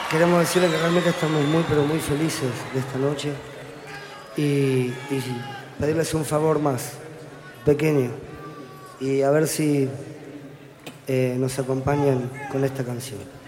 Queremos decirle que realmente estamos muy, pero muy felices de esta noche y pedirles un favor más, pequeño, y a ver si nos acompañan con esta canción.